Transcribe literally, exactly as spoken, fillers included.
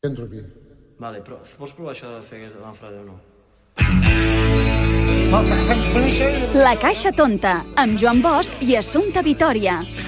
Entro aquí. Vale, però pots provar això de fer la frase o no? La Caixa Tonta, amb Joan Bosch i Assumpta Vitòria.